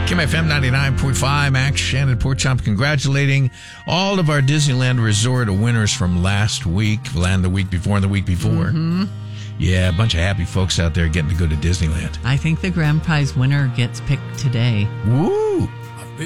Kim FM 99.5, Max Shannon Porchomp congratulating all of our Disneyland Resort winners from last week, and the week before, and the week before. Mm-hmm. Yeah, a bunch of happy folks out there getting to go to Disneyland. I think the grand prize winner gets picked today. Woo!